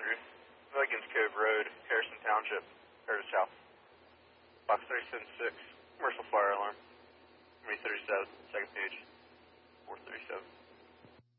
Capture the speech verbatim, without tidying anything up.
Andrew. Muggins Cove Road, Harrison Township, Curtis South. Box three seven six, commercial fire alarm. three thirty-seven, second page. four thirty-seven.